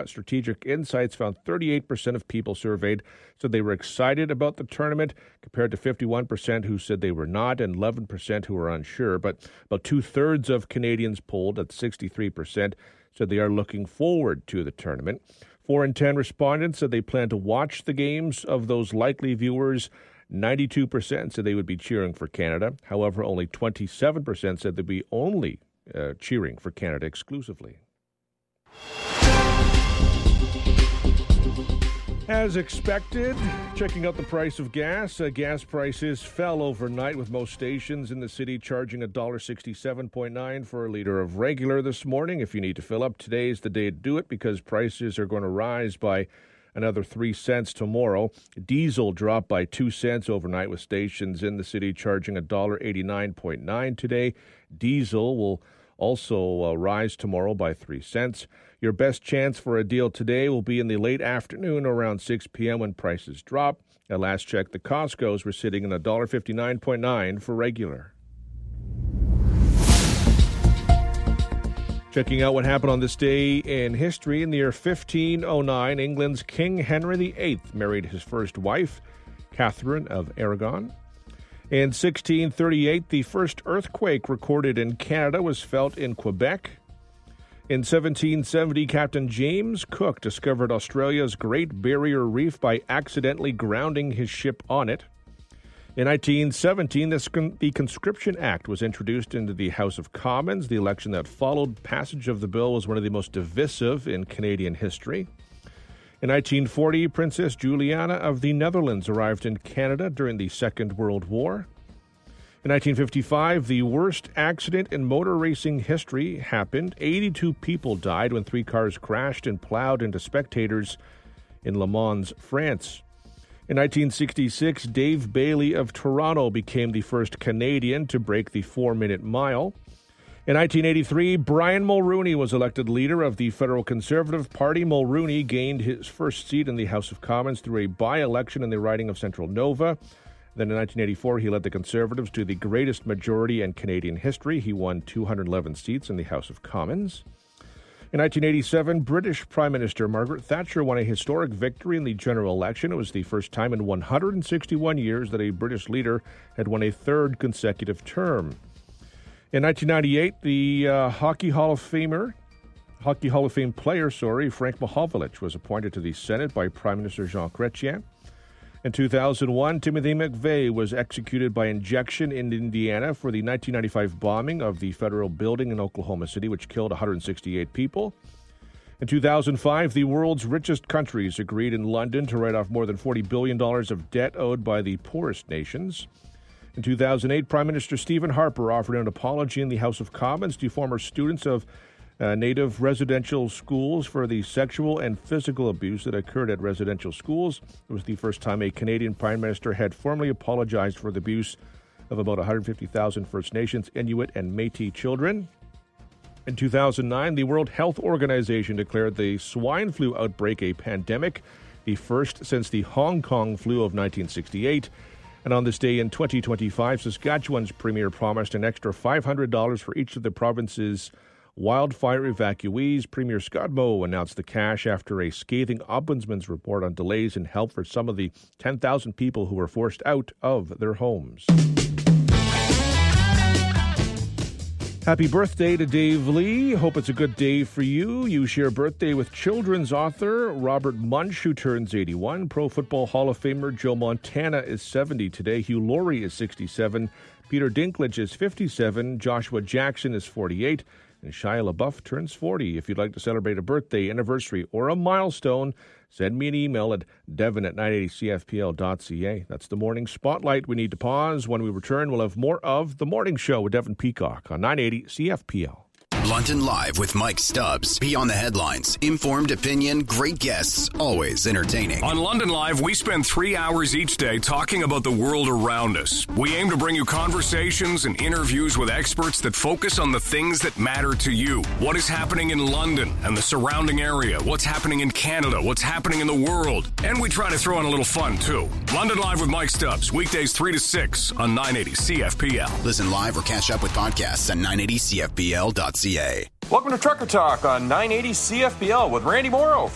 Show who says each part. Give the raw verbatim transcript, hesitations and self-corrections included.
Speaker 1: Strategic Insights found thirty-eight percent of people surveyed said they were excited about the tournament, compared to fifty-one percent who said they were not and eleven percent who were unsure. But about two-thirds of Canadians polled, at sixty-three percent, said they are looking forward to the tournament. Four in ten respondents said they plan to watch the games. Of those likely viewers, ninety-two percent said they would be cheering for Canada. However, only twenty-seven percent said they'd be only uh, cheering for Canada exclusively. As expected, checking out the price of gas, uh, gas prices fell overnight, with most stations in the city charging one dollar sixty-seven point nine for a litre of regular this morning. If you need to fill up, today's the day to do it, because prices are going to rise by another three cents tomorrow. Diesel dropped by two cents overnight, with stations in the city charging one dollar eighty-nine point nine today. Diesel will also uh, rise tomorrow by three cents. Your best chance for a deal today will be in the late afternoon around six p.m. when prices drop. At last check, the Costco's were sitting in one dollar fifty-nine point nine for regular. Checking out what happened on this day in history. In the year fifteen oh nine, England's King Henry the Eighth married his first wife, Catherine of Aragon. In sixteen thirty-eight, the first earthquake recorded in Canada was felt in Quebec. In seventeen seventy, Captain James Cook discovered Australia's Great Barrier Reef by accidentally grounding his ship on it. In nineteen seventeen, the Conscription Act was introduced into the House of Commons. The election that followed passage of the bill was one of the most divisive in Canadian history. In nineteen forty, Princess Juliana of the Netherlands arrived in Canada during the Second World War. In nineteen fifty-five, the worst accident in motor racing history happened. eighty-two people died when three cars crashed and plowed into spectators in Le Mans, France. In nineteen sixty-six, Dave Bailey of Toronto became the first Canadian to break the four-minute mile. In nineteen eighty-three, Brian Mulroney was elected leader of the Federal Conservative Party. Mulroney gained his first seat in the House of Commons through a by-election in the riding of Central Nova. Then in nineteen eighty-four, he led the Conservatives to the greatest majority in Canadian history. He won two hundred eleven seats in the House of Commons. In nineteen eighty-seven, British Prime Minister Margaret Thatcher won a historic victory in the general election. It was the first time in one hundred sixty-one years that a British leader had won a third consecutive term. In nineteen ninety-eight, the uh, Hockey Hall of Famer, Hockey Hall of Fame player, sorry, Frank Mahovlich was appointed to the Senate by Prime Minister Jean Chrétien. In two thousand one, Timothy McVeigh was executed by injection in Indiana for the nineteen ninety-five bombing of the federal building in Oklahoma City, which killed one hundred sixty-eight people. In two thousand five, the world's richest countries agreed in London to write off more than forty billion dollars of debt owed by the poorest nations. In two thousand eight, Prime Minister Stephen Harper offered an apology in the House of Commons to former students of Uh, native residential schools for the sexual and physical abuse that occurred at residential schools. It was the first time a Canadian Prime Minister had formally apologized for the abuse of about one hundred fifty thousand First Nations, Inuit, and Métis children. In two thousand nine, the World Health Organization declared the swine flu outbreak a pandemic, the first since the Hong Kong flu of nineteen sixty-eight. And on this day in twenty twenty-five, Saskatchewan's Premier promised an extra five hundred dollars for each of the province's wildfire evacuees. Premier Scott Moe announced the cash after a scathing ombudsman's report on delays in help for some of the ten thousand people who were forced out of their homes. Happy birthday to Dave Lee. Hope it's a good day for you. You share birthday with children's author Robert Munsch, who turns eighty-one. Pro Football Hall of Famer Joe Montana is seventy today. Hugh Laurie is sixty-seven. Peter Dinklage is fifty-seven. Joshua Jackson is forty-eight. And Shia LaBeouf turns forty. If you'd like to celebrate a birthday, anniversary, or a milestone, send me an email at devon at nine eighty c f p l dot c a. That's the Morning Spotlight. We need to pause. When we return, we'll have more of The Morning Show with Devon Peacock on nine eighty C F P L.
Speaker 2: London Live with Mike Stubbs. Beyond the headlines. Informed opinion, great guests, always entertaining.
Speaker 3: On London Live, we spend three hours each day talking about the world around us. We aim to bring you conversations and interviews with experts that focus on the things that matter to you. What is happening in London and the surrounding area? What's happening in Canada? What's happening in the world? And we try to throw in a little fun, too. London Live with Mike Stubbs. Weekdays three to six on nine eighty C F P L.
Speaker 2: Listen live or catch up with podcasts at nine eighty c f p l dot c a.
Speaker 4: Welcome to Trucker Talk on nine eighty C F P L with Randy Morrow.